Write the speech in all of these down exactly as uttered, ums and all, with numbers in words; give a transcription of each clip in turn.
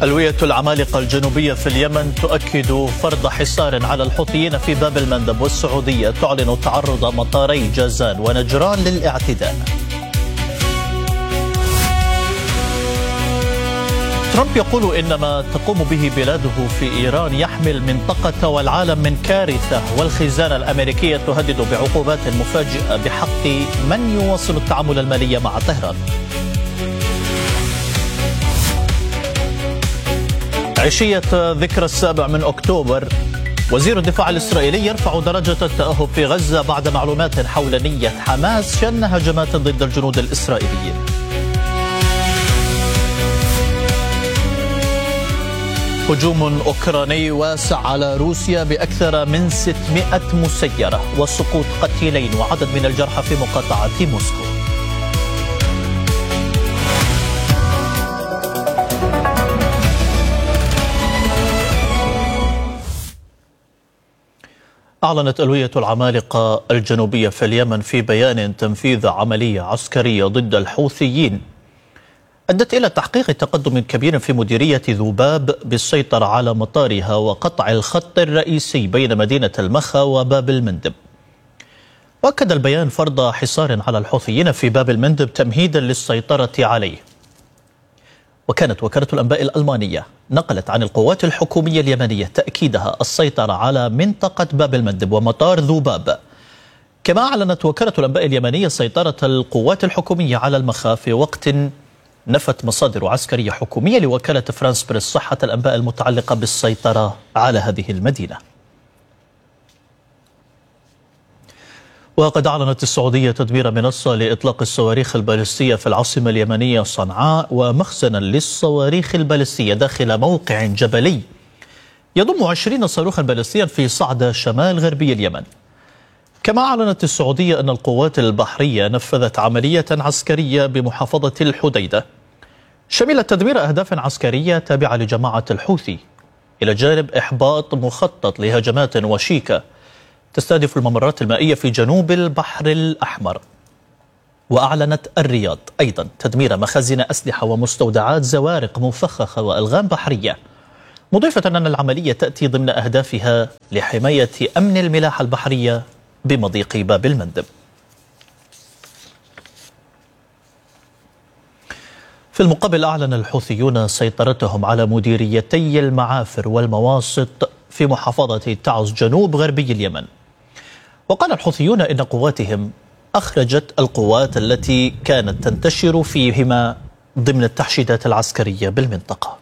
ألوية العمالقة الجنوبية في اليمن تؤكد فرض حصار على الحوثيين في باب المندب، والسعودية تعلن تعرض مطاري جازان ونجران للاعتداء. ترامب يقول إن ما تقوم به بلاده في إيران يحمي المنطقة والعالم من كارثة، والخزانة الأمريكية تهدد بعقوبات مفاجئة بحق من يواصل التعامل المالي مع طهران. عشية ذكرى السابع من أكتوبر، وزير الدفاع الإسرائيلي يرفع درجة التأهب في غزة بعد معلومات حول نية حماس شن هجمات ضد الجنود الإسرائيليين. هجوم أوكراني واسع على روسيا بأكثر من ستمائة مسيرة وسقوط قتيلين وعدد من الجرحى في مقاطعة موسكو. أعلنت ألوية العمالقة الجنوبية في اليمن في بيان تنفيذ عملية عسكرية ضد الحوثيين أدت إلى تحقيق تقدم كبير في مديرية ذوباب بالسيطرة على مطارها وقطع الخط الرئيسي بين مدينة المخا وباب المندب. وأكد البيان فرض حصار على الحوثيين في باب المندب تمهيدا للسيطرة عليه. وكانت وكالة الأنباء الألمانية نقلت عن القوات الحكومية اليمنية تأكيدها السيطرة على منطقة باب المندب ومطار ذوباب. كما أعلنت وكالة الأنباء اليمنية سيطرة القوات الحكومية على المخا في وقت نفت مصادر عسكرية حكومية لوكالة فرانس بريس صحة الأنباء المتعلقة بالسيطرة على هذه المدينة. وقد أعلنت السعودية تدمير منصة لإطلاق الصواريخ البالستية في العاصمة اليمنية صنعاء ومخزنا للصواريخ البالستية داخل موقع جبلي يضم عشرين صاروخا بالستيا في صعدة شمال غربي اليمن. كما أعلنت السعودية أن القوات البحرية نفذت عملية عسكرية بمحافظة الحديدة شملت تدمير أهداف عسكرية تابعة لجماعة الحوثي، إلى جانب إحباط مخطط لهجمات وشيكة تستهدف الممرات المائية في جنوب البحر الأحمر. وأعلنت الرياض أيضا تدمير مخازن أسلحة ومستودعات زوارق مفخخة وألغام بحرية، مضيفة أن العملية تأتي ضمن أهدافها لحماية أمن الملاحة البحرية بمضيق باب المندب. في المقابل أعلن الحوثيون سيطرتهم على مديريتي المعافر والمواسط في محافظة تعز جنوب غربي اليمن. وقال الحوثيون إن قواتهم أخرجت القوات التي كانت تنتشر فيهما ضمن التحشيدات العسكرية بالمنطقة.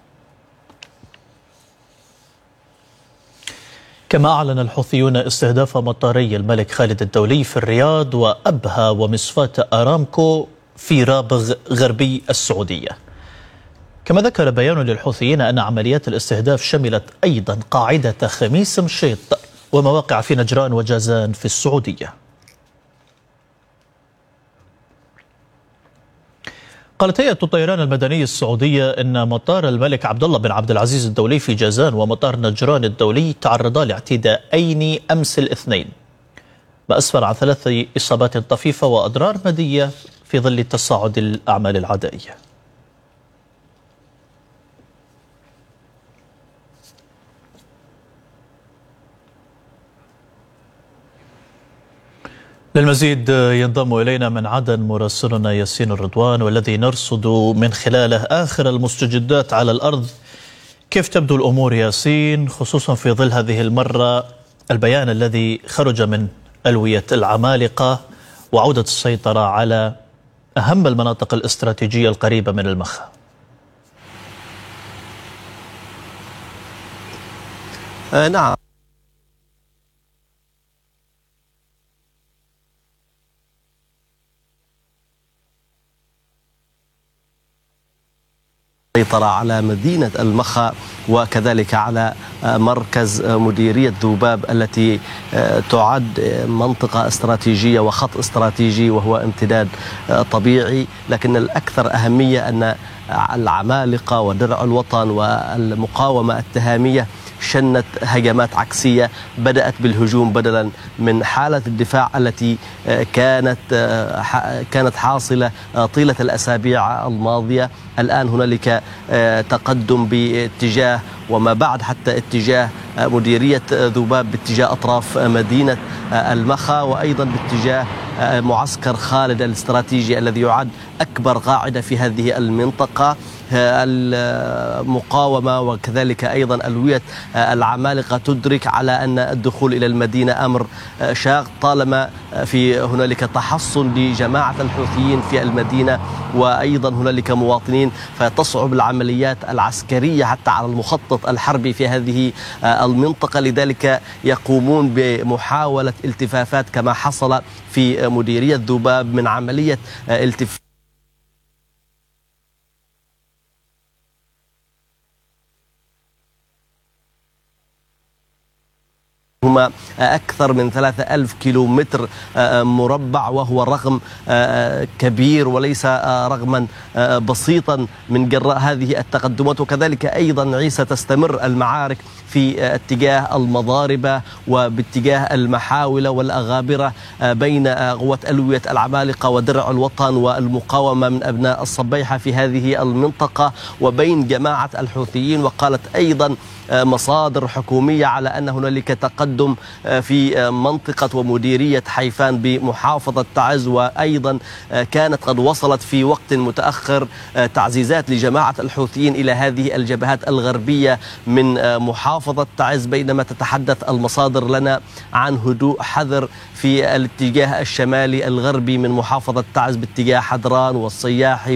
كما أعلن الحوثيون استهداف مطاري الملك خالد الدولي في الرياض وأبها ومصفاة أرامكو في رابغ غربي السعودية. كما ذكر بيان للحوثيين أن عمليات الاستهداف شملت أيضا قاعدة خميس مشيط ومواقع في نجران وجازان في السعودية. قالت هيئة الطيران المدني السعودية أن مطار الملك عبد الله بن عبد العزيز الدولي في جازان ومطار نجران الدولي تعرضا لاعتداءين أمس الاثنين، ما أسفر عن ثلاث إصابات طفيفة وأضرار مادية في ظل تصاعد الأعمال العدائية. للمزيد ينضم إلينا من عدن مراسلنا ياسين الرضوان، والذي نرصد من خلاله آخر المستجدات على الأرض. كيف تبدو الأمور ياسين، خصوصا في ظل هذه المرة البيان الذي خرج من ألوية العمالقة وعودة السيطرة على أهم المناطق الاستراتيجية القريبة من المخا؟ آه نعم سيطرة على مدينة المخا وكذلك على مركز مديرية ذوباب التي تعد منطقة استراتيجية وخط استراتيجي وهو امتداد طبيعي، لكن الأكثر أهمية أن العمالقة ودرع الوطن والمقاومة التهامية شنت هجمات عكسية بدأت بالهجوم بدلا من حالة الدفاع التي كانت كانت حاصلة طيلة الأسابيع الماضية. الآن هنالك تقدم باتجاه وما بعد حتى اتجاه مديرية ذوباب، باتجاه أطراف مدينة المخا، وأيضا باتجاه معسكر خالد الاستراتيجي الذي يعد أكبر قاعدة في هذه المنطقة. المقاومة وكذلك أيضا ألوية العمالقة تدرك على أن الدخول إلى المدينة أمر شاق، طالما في هنالك تحصن لجماعة الحوثيين في المدينة وأيضا هنالك مواطنين، فتصعب العمليات العسكرية حتى على المخطط الحربي في هذه المنطقة. لذلك يقومون بمحاولة التفافات كما حصل في مديرية ذوباب من عملية التفاف هما أكثر من ثلاثة ألف كيلومتر مربع، وهو رقم كبير وليس رقما بسيطا من جراء هذه التقدمات. وكذلك أيضا عيسى تستمر المعارك في اتجاه المضاربة وباتجاه المحاولة والأغابرة بين قوة ألوية العمالقة ودرع الوطن والمقاومة من أبناء الصبيحة في هذه المنطقة وبين جماعة الحوثيين. وقالت أيضا مصادر حكومية على أن هنالك تقدم في منطقة ومديرية حيفان بمحافظة تعز، وأيضا كانت قد وصلت في وقت متأخر تعزيزات لجماعة الحوثيين إلى هذه الجبهات الغربية من محافظة تعز، بينما تتحدث المصادر لنا عن هدوء حذر في الاتجاه الشمالي الغربي من محافظة تعز باتجاه حدران والصياحي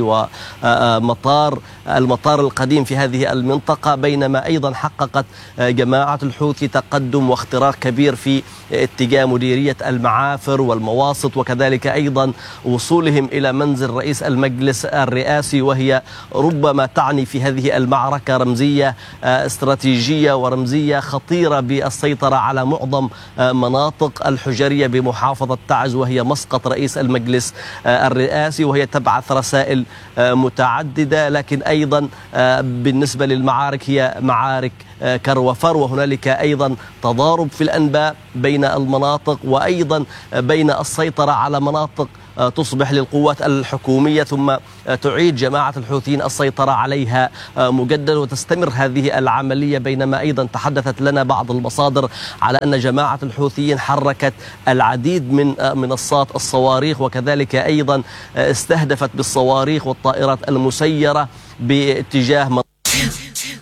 ومطار المطار القديم في هذه المنطقة. بينما أيضا حققت جماعة الحوثي تقدم واختراق كبير في اتجاه مديرية المعافر والمواسط، وكذلك أيضا وصولهم إلى منزل رئيس المجلس الرئاسي، وهي ربما تعني في هذه المعركة رمزية استراتيجية ورمزية خطيرة بالسيطرة على معظم مناطق الحجرية بمحافظة تعز، وهي مسقط رئيس المجلس الرئاسي، وهي تبعث رسائل متعددة. لكن أيضا بالنسبة للمعارك هي معارك كر وفر، وهنالك أيضا تضارب في الأنباء بين المناطق وأيضا بين السيطرة على مناطق تصبح للقوات الحكومية ثم تعيد جماعة الحوثيين السيطرة عليها مجددا، وتستمر هذه العملية. بينما أيضا تحدثت لنا بعض المصادر على أن جماعة الحوثيين حركت العديد من منصات الصواريخ، وكذلك أيضا استهدفت بالصواريخ والطائرات المسيرة باتجاه